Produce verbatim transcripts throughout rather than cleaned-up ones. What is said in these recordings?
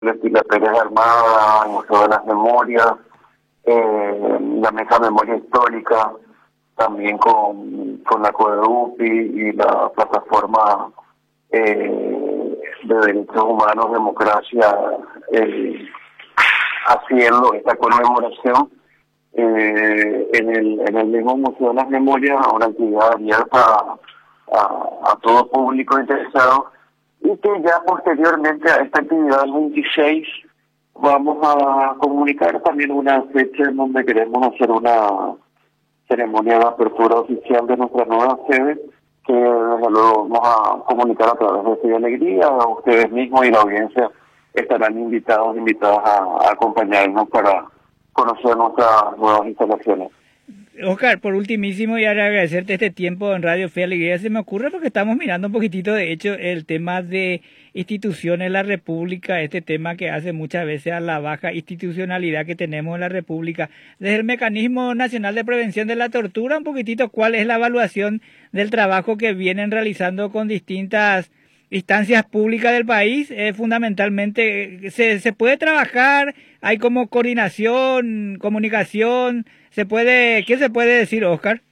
la Pérez Armada, el Museo de las Memorias, eh, la Mesa de Memoria Histórica, también con, con la CODEUPI y la plataforma eh, de Derechos Humanos, Democracia, eh, haciendo esta conmemoración eh, en, el, en el mismo Museo de las Memorias, a una actividad abierta a, a, a todo público interesado, y que ya posteriormente a esta actividad del veintiséis vamos a comunicar también una fecha en donde queremos hacer una ceremonia de apertura oficial de nuestra nueva sede, que desde luego vamos a comunicar a través de Estudio Alegría. A ustedes mismos y la audiencia estarán invitados, invitadas a, a acompañarnos para conocer nuestras nuevas instalaciones. Oscar, por ultimísimo, y agradecerte este tiempo en Radio Fe y Alegría. Se me ocurre porque estamos mirando un poquitito, de hecho, el tema de instituciones en la República, este tema que hace muchas veces a la baja institucionalidad que tenemos en la República. Desde el Mecanismo Nacional de Prevención de la Tortura, un poquitito, ¿cuál es la evaluación del trabajo que vienen realizando con distintas instancias públicas del país? Eh, fundamentalmente, ¿se, se puede trabajar? ¿Hay como coordinación, comunicación? ¿Se puede, qué se puede decir, Oscar?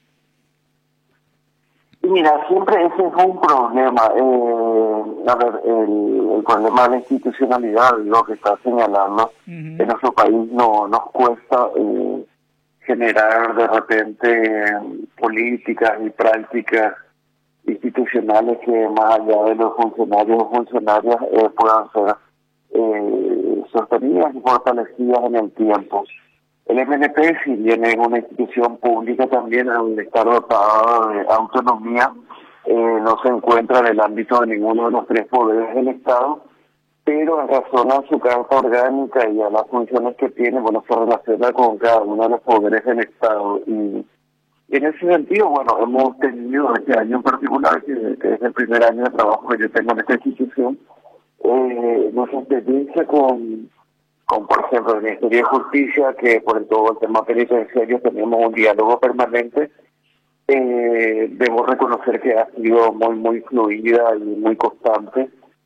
Mira, siempre ese es un problema. Eh, a ver, el, el problema de la institucionalidad, lo que está señalando, uh-huh. En nuestro país no nos cuesta eh, generar de repente políticas y prácticas institucionales que más allá de los funcionarios o funcionarias eh, puedan ser eh, sostenidas y fortalecidas en el tiempo. El M N P, si bien es una institución pública también, al estar dotada de autonomía, eh, no se encuentra en el ámbito de ninguno de los tres poderes del Estado, pero en razón a su carta orgánica y a las funciones que tiene, bueno, se relaciona con cada uno de los poderes del Estado. Y en ese sentido, bueno, hemos tenido este año en particular, que, que es el primer año de trabajo que yo tengo en esta institución, eh, nuestra experiencia con... con por ejemplo el Ministerio de Justicia, que por todo el tema penitenciario tenemos un diálogo permanente. Eh, debo reconocer que ha sido muy muy fluida y muy constante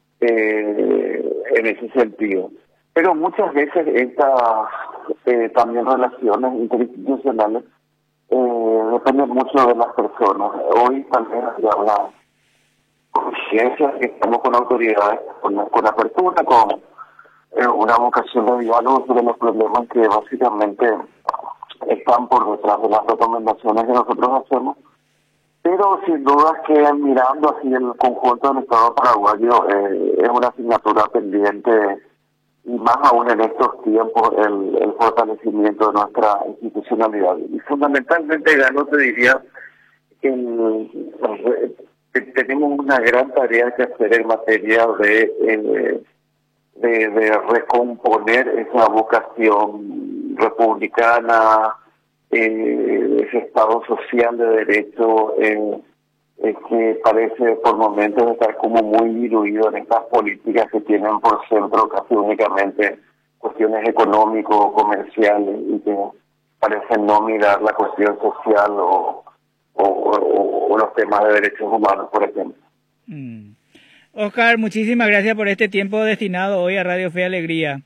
eh, en ese sentido. Pero muchas veces estas eh, también relaciones interinstitucionales eh, dependen mucho de las personas. Hoy también hay una conciencia que estamos con autoridades, con, con apertura, con una vocación de diálogo sobre los problemas que básicamente están por detrás de las recomendaciones que nosotros hacemos, pero sin duda que mirando así el conjunto del Estado paraguayo eh, es una asignatura pendiente, y más aún en estos tiempos el, el fortalecimiento de nuestra institucionalidad. Y fundamentalmente, Galo, te diría que el, el, tenemos una gran tarea que hacer en materia de eh, De, de recomponer esa vocación republicana, eh, ese Estado social de derecho eh, eh, que parece por momentos estar como muy diluido en estas políticas que tienen por centro casi únicamente cuestiones económico-comerciales y que parecen no mirar la cuestión social o, o, o, o los temas de derechos humanos, por ejemplo. Mm. Oscar, muchísimas gracias por este tiempo destinado hoy a Radio Fe y Alegría.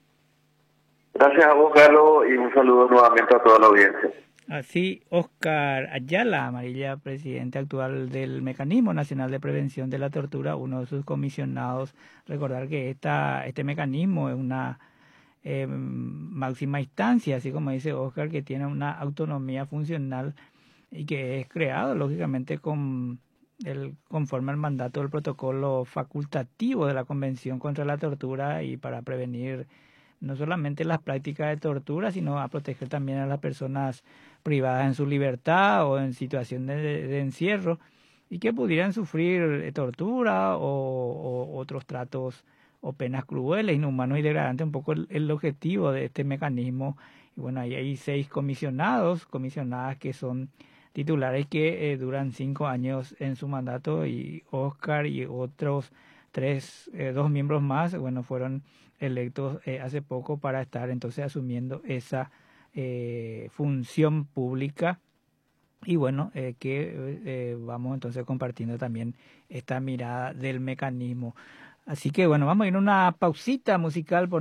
Gracias a vos, Carlos, y un saludo nuevamente a toda la audiencia. Así, Oscar Ayala Amarilla, presidente actual del Mecanismo Nacional de Prevención de la Tortura, uno de sus comisionados. Recordar que esta, este mecanismo es una eh, máxima instancia, así como dice Oscar, que tiene una autonomía funcional y que es creado, lógicamente, con... El, conforme al mandato del protocolo facultativo de la Convención contra la Tortura, y para prevenir no solamente las prácticas de tortura, sino a proteger también a las personas privadas en su libertad o en situación de, de encierro y que pudieran sufrir tortura o, o otros tratos o penas crueles, inhumanos y degradantes. Un poco el, el objetivo de este mecanismo. Y bueno, ahí hay seis comisionados, comisionadas que son titulares que eh, duran cinco años en su mandato, y Oscar y otros tres, eh, dos miembros más, bueno, fueron electos eh, hace poco para estar entonces asumiendo esa eh, función pública. Y bueno, eh, que eh, vamos entonces compartiendo también esta mirada del mecanismo. Así que bueno, vamos a ir a una pausita musical. Por